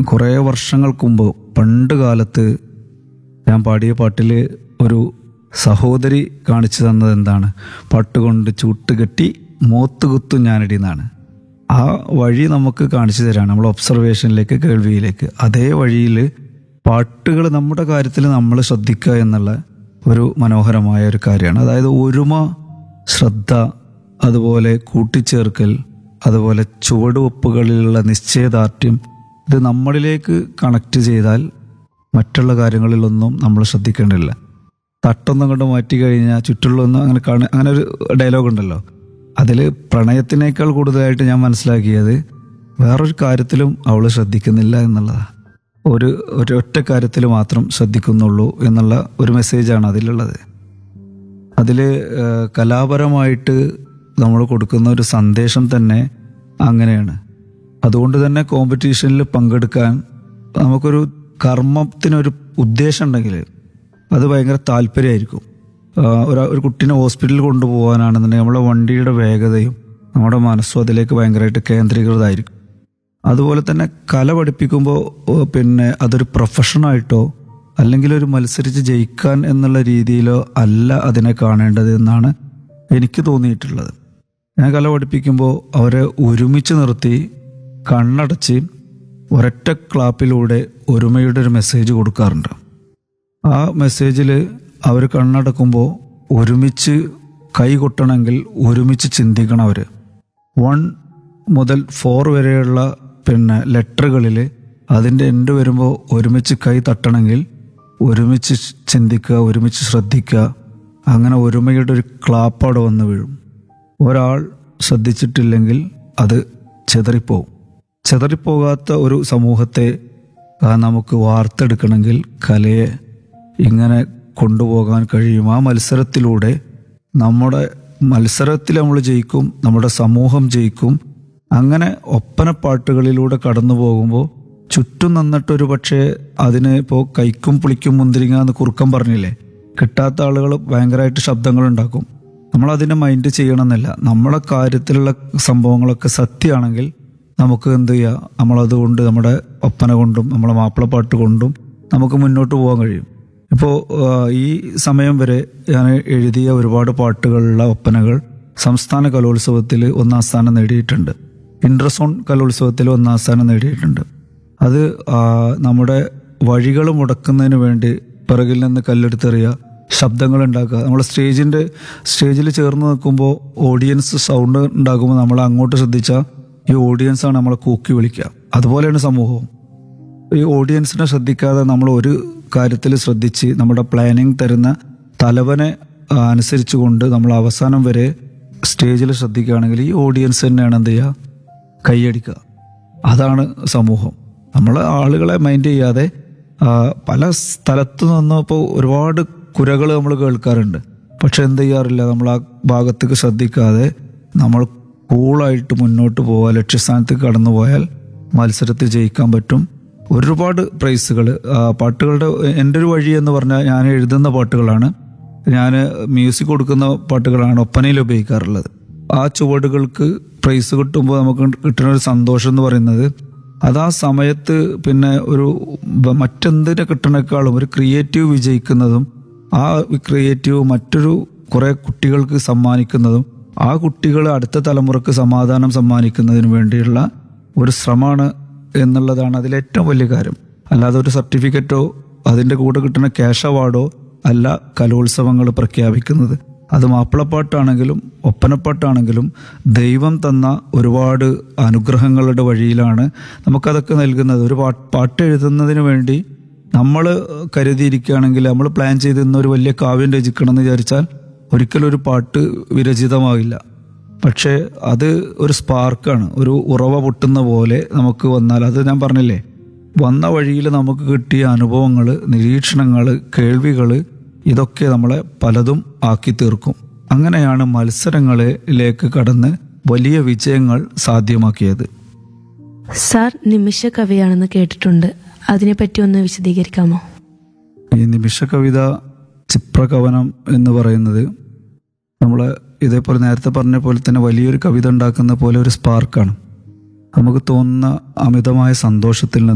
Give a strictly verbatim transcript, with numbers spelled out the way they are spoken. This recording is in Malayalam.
കുറേ വർഷങ്ങൾക്ക് മുമ്പ് പണ്ട് കാലത്ത് ഞാൻ പാടിയ പാട്ടിൽ ഒരു സഹോദരി കാണിച്ചു തന്നത് എന്താണ്? പാട്ടുകൊണ്ട് ചൂട്ടുകെട്ടി മോത്തുകുത്തും ഞാനടി എന്നാണ്. ആ വഴി നമുക്ക് കാണിച്ചു തരാണ്, നമ്മൾ ഒബ്സർവേഷനിലേക്ക്, കേൾവിയിലേക്ക്. അതേ വഴിയിൽ പാട്ടുകൾ നമ്മുടെ കാര്യത്തിൽ നമ്മൾ ശ്രദ്ധിക്കുക എന്നുള്ള ഒരു മനോഹരമായ ഒരു കാര്യമാണ്. അതായത് ഒരുമ, ശ്രദ്ധ, അതുപോലെ കൂട്ടിച്ചേർക്കൽ, അതുപോലെ ചുവടുവെപ്പുകളിലുള്ള നിശ്ചയദാർഢ്യം, ഇത് നമ്മളിലേക്ക് കണക്ട് ചെയ്താൽ മറ്റുള്ള കാര്യങ്ങളിലൊന്നും നമ്മൾ ശ്രദ്ധിക്കേണ്ടില്ല. തട്ടൊന്നും കൊണ്ട് മാറ്റി കഴിഞ്ഞാൽ ചുറ്റുള്ളൊന്നും അങ്ങനെ കാണ അങ്ങനെ ഒരു ഡയലോഗ് ഉണ്ടല്ലോ. അതിൽ പ്രണയത്തിനേക്കാൾ കൂടുതലായിട്ട് ഞാൻ മനസ്സിലാക്കിയത് വേറൊരു കാര്യത്തിലും അവൾ ശ്രദ്ധിക്കുന്നില്ല എന്നുള്ളതാണ്. ഒരു ഒരൊറ്റ കാര്യത്തിൽ മാത്രം ശ്രദ്ധിക്കുന്നുള്ളൂ എന്നുള്ള ഒരു മെസ്സേജാണ് അതിലുള്ളത്. അതിൽ കലാപരമായിട്ട് നമ്മൾ കൊടുക്കുന്ന ഒരു സന്ദേശം തന്നെ അങ്ങനെയാണ്. അതുകൊണ്ട് തന്നെ കോമ്പറ്റീഷനിൽ പങ്കെടുക്കാൻ നമുക്കൊരു കർമ്മത്തിനൊരു ഉദ്ദേശം ഉണ്ടെങ്കിൽ അത് ഭയങ്കര താല്പര്യമായിരിക്കും. ഒരു ഒരു കുട്ടീനെ ഹോസ്പിറ്റലിൽ കൊണ്ടുപോകാനാണെന്നുണ്ടെങ്കിൽ നമ്മുടെ വണ്ടിയുടെ വേഗതയും നമ്മുടെ മനസ്സും അതിലേക്ക് ഭയങ്കരമായിട്ട് കേന്ദ്രീകൃതമായിരിക്കും. അതുപോലെ തന്നെ കല പഠിപ്പിക്കുമ്പോൾ പിന്നെ അതൊരു പ്രൊഫഷനായിട്ടോ അല്ലെങ്കിൽ ഒരു മത്സരിച്ച് ജയിക്കാൻ എന്നുള്ള രീതിയിലോ അല്ല അതിനെ കാണേണ്ടത് എന്നാണ് എനിക്ക് തോന്നിയിട്ടുള്ളത്. ഞാൻ കല പഠിപ്പിക്കുമ്പോൾ അവരെ ഒരുമിച്ച് നിർത്തി കണ്ണടച്ച് ഒരൊറ്റ ക്ലാപ്പിലൂടെ ഒരുമയുടെ ഒരു മെസ്സേജ് കൊടുക്കാറുണ്ട്. ആ മെസ്സേജിൽ അവർ കണ്ണടക്കുമ്പോൾ ഒരുമിച്ച് കൈ കൊട്ടണമെങ്കിൽ ഒരുമിച്ച് ചിന്തിക്കണം. അവർ വൺ മുതൽ ഫോർ വരെയുള്ള പിന്നെ ലെറ്ററുകളിൽ അതിൻ്റെ എൻഡ് വരുമ്പോൾ ഒരുമിച്ച് കൈ തട്ടണമെങ്കിൽ ഒരുമിച്ച് ചിന്തിക്കുക, ഒരുമിച്ച് ശ്രദ്ധിക്കുക. അങ്ങനെ ഒരുമയുടെ ഒരു ക്ലാപ്പ് അവിടെ വന്ന് വീഴും. ഒരാൾ ശ്രദ്ധിച്ചിട്ടില്ലെങ്കിൽ അത് ചെതറിപ്പോവും. ചെതറിപ്പോകാത്ത ഒരു സമൂഹത്തെ നമുക്ക് വാർത്തെടുക്കണമെങ്കിൽ കലയെ ഇങ്ങനെ കൊണ്ടുപോകാൻ കഴിയും. ആ മത്സരത്തിലൂടെ നമ്മുടെ മത്സരത്തിൽ നമ്മൾ ജയിക്കും, നമ്മുടെ സമൂഹം ജയിക്കും. അങ്ങനെ ഒപ്പനപ്പാട്ടുകളിലൂടെ കടന്നു പോകുമ്പോൾ ചുറ്റും നിന്നിട്ടൊരു പക്ഷേ അതിന് ഇപ്പോൾ കൈക്കും പുളിക്കും മുന്തിരിങ്ങ എന്ന് കുറുക്കം പറഞ്ഞില്ലേ, കിട്ടാത്ത ആളുകൾ ഭയങ്കരമായിട്ട് ശബ്ദങ്ങളുണ്ടാക്കും. നമ്മളതിനെ മൈൻഡ് ചെയ്യണമെന്നില്ല. നമ്മളെ കാര്യത്തിലുള്ള സംഭവങ്ങളൊക്കെ സത്യമാണെങ്കിൽ നമുക്ക് എന്ത് ചെയ്യുക, നമ്മളതുകൊണ്ട് നമ്മുടെ ഒപ്പന കൊണ്ടും നമ്മളെ മാപ്പിളപ്പാട്ട് കൊണ്ടും നമുക്ക് മുന്നോട്ട് പോകാൻ കഴിയും. ഇപ്പോൾ ഈ സമയം വരെ ഞാൻ എഴുതിയ ഒരുപാട് പാട്ടുകളുള്ള ഒപ്പനകൾ സംസ്ഥാന കലോത്സവത്തിൽ ഒന്നാം സ്ഥാനം നേടിയിട്ടുണ്ട്. ഇൻട്രസോൺ കലോത്സവത്തിൽ ഒന്നാം സ്ഥാനം നേടിയിട്ടുണ്ട്. അത് നമ്മുടെ വഴികൾ മുടക്കുന്നതിന് വേണ്ടി പിറകിൽ നിന്ന് കല്ലെടുത്തെറിയുക, ശബ്ദങ്ങൾ ഉണ്ടാക്കുക. നമ്മൾ സ്റ്റേജിൻ്റെ സ്റ്റേജിൽ ചേർന്ന് നിൽക്കുമ്പോൾ ഓഡിയൻസ് സൗണ്ട് ഉണ്ടാകുമ്പോൾ നമ്മൾ അങ്ങോട്ട് ശ്രദ്ധിച്ചാൽ ഈ ഓഡിയൻസാണ് നമ്മളെ കൂക്കി വിളിക്കുക. അതുപോലെയാണ് സമൂഹവും. ഈ ഓഡിയൻസിനെ ശ്രദ്ധിക്കാതെ നമ്മൾ ഒരു കാര്യത്തിൽ ശ്രദ്ധിച്ച് നമ്മുടെ പ്ലാനിങ് തരുന്ന തലവനെ അനുസരിച്ചുകൊണ്ട് നമ്മൾ അവസാനം വരെ സ്റ്റേജിൽ ശ്രദ്ധിക്കുകയാണെങ്കിൽ ഈ ഓഡിയൻസ് തന്നെയാണ് എന്ത് ചെയ്യുക, കൈയടിക്കുക. അതാണ് സമൂഹം. നമ്മൾ ആളുകളെ മൈൻഡ് ചെയ്യാതെ പല സ്ഥലത്തു നിന്നും ഇപ്പോൾ ഒരുപാട് കുരകൾ നമ്മൾ കേൾക്കാറുണ്ട്. പക്ഷെ എന്ത് ചെയ്യാറില്ല, നമ്മൾ ആ ഭാഗത്തേക്ക് ശ്രദ്ധിക്കാതെ നമ്മൾ കൂളായിട്ട് മുന്നോട്ട് പോവുക. ലക്ഷ്യസ്ഥാനത്തേക്ക് കടന്നു പോയാൽ മത്സരത്തിൽ ജയിക്കാൻ പറ്റും. ഒരുപാട് പ്രൈസുകൾ പാട്ടുകളുടെ എൻ്റെ ഒരു വഴി എന്ന് പറഞ്ഞാൽ ഞാൻ എഴുതുന്ന പാട്ടുകളാണ്, ഞാൻ മ്യൂസിക് കൊടുക്കുന്ന പാട്ടുകളാണ് ഒപ്പനയിൽ ഉപയോഗിക്കാറുള്ളത്. ആ ചുവടുകൾക്ക് പ്രൈസ് കിട്ടുമ്പോൾ നമുക്ക് കിട്ടുന്ന ഒരു സന്തോഷം എന്ന് പറയുന്നത് അത് ആ സമയത്ത് പിന്നെ ഒരു മറ്റെന്തിനെ കിട്ടണേക്കാളും ഒരു ക്രിയേറ്റീവ് വിജയിക്കുന്നതും ആ ക്രിയേറ്റീവ് മറ്റൊരു കുറേ കുട്ടികൾക്ക് സമ്മാനിക്കുന്നതും ആ കുട്ടികൾ അടുത്ത തലമുറക്ക് സമാധാനം സമ്മാനിക്കുന്നതിന് വേണ്ടിയുള്ള ഒരു ശ്രമമാണ് എന്നുള്ളതാണ് അതിലേറ്റവും വലിയ കാര്യം. അല്ലാതെ ഒരു സർട്ടിഫിക്കറ്റോ അതിൻ്റെ കൂടെ കിട്ടുന്ന ക്യാഷ് അവാർഡോ അല്ല കലോത്സവങ്ങൾ പ്രഖ്യാപിക്കുന്നത്. അത് മാപ്പിളപ്പാട്ടാണെങ്കിലും ഒപ്പനപ്പാട്ടാണെങ്കിലും ദൈവം തന്ന ഒരുപാട് അനുഗ്രഹങ്ങളുടെ വഴിയിലാണ് നമുക്കതൊക്കെ നൽകുന്നത്. ഒരു പാട്ട് പാട്ട് എഴുതുന്നതിന് വേണ്ടി നമ്മൾ കരുതിയിരിക്കുകയാണെങ്കിൽ, നമ്മൾ പ്ലാൻ ചെയ്ത് ഇന്നൊരു വലിയ കാവ്യം രചിക്കണമെന്ന് വിചാരിച്ചാൽ ഒരിക്കലും ഒരു പാട്ട് വിരചിതമാകില്ല. പക്ഷേ അത് ഒരു സ്പാർക്കാണ്, ഒരു ഉറവ പൊട്ടുന്ന പോലെ നമുക്ക് വന്നാൽ, അത് ഞാൻ പറഞ്ഞില്ലേ, വന്ന വഴിയിൽ നമുക്ക് കിട്ടിയ അനുഭവങ്ങൾ, നിരീക്ഷണങ്ങൾ, കേൾവികൾ, ഇതൊക്കെ നമ്മളെ പലതും ആക്കി തീർക്കും. അങ്ങനെയാണ് മത്സരങ്ങളിലേക്ക് കടന്ന് വലിയ വിജയങ്ങൾ സാധ്യമാക്കിയത്. സാർ നിമിഷ കവിയാണെന്ന് കേട്ടിട്ടുണ്ട്, അതിനെപ്പറ്റി ഒന്ന് വിശദീകരിക്കാമോ? ഈ നിമിഷ കവിത, ചിപ്രകവനം എന്ന് പറയുന്നത് നമ്മൾ ഇതേപോലെ നേരത്തെ പറഞ്ഞ പോലെ തന്നെ വലിയൊരു കവിത ഉണ്ടാക്കുന്ന പോലെ ഒരു സ്പാർക്കാണ്. നമുക്ക് തോന്നുന്ന അമിതമായ സന്തോഷത്തിൽ നിന്ന്